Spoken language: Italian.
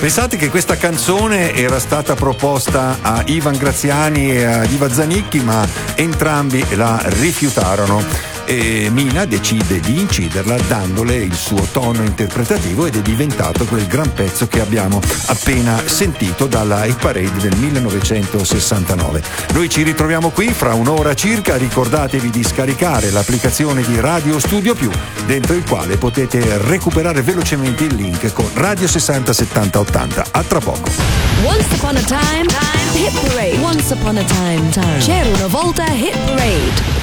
Pensate che questa canzone era stata proposta a Ivan Graziani e a Iva Zanicchi, ma entrambi la rifiutarono. E Mina decide di inciderla dandole il suo tono interpretativo ed è diventato quel gran pezzo che abbiamo appena sentito dalla Hit Parade del 1969. Noi ci ritroviamo qui fra un'ora circa. Ricordatevi di scaricare l'applicazione di Radio Studio Più, dentro il quale potete recuperare velocemente il link con Radio 60 70 80. A tra poco. Once upon a time, Hit Parade. Once upon a time. C'era una volta Hit Parade.